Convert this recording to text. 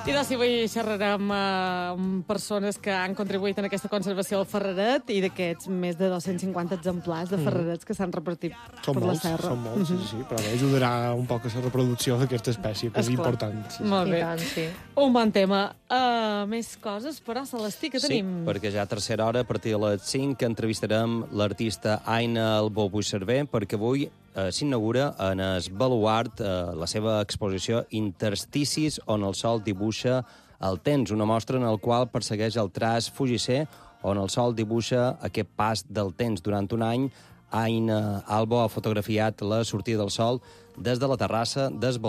I doncs avui xerrarem amb persones que han contribuït en aquesta conservació del ferreret i d'aquests més de 250 exemplars de ferrerets que s'han repartit per la serra. Són molts, sí, però bé, ajudarà un poc a la reproducció d'aquesta espècie, que és important. Sí. Molt bé. Tant, sí. Un bon tema. Més coses, però, Celestí, que tenim? Sí, perquè ja a tercera hora, a partir de les 5, entrevistarem l'artista Aina Albó-Buixarver, perquè avui s'inaugura en el Baluart la seva exposició Intersticis, on el sol dibuixa el temps, una mostra en el qual persegueix el traç fugisser, on el sol dibuixa aquest pas del temps. Durant un any, Aina Albó ha fotografiat la sortida del sol des de la terrassa del